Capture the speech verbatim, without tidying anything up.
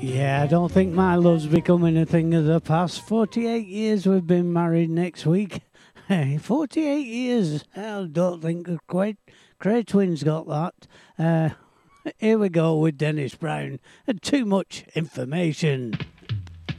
Yeah, I don't think my love's becoming a thing of the past. forty-eight years we've been married next week. Hey, forty-eight years. I don't think the Cray, Cray twins got that. Uh, here we go with Dennis Brown. Too much information.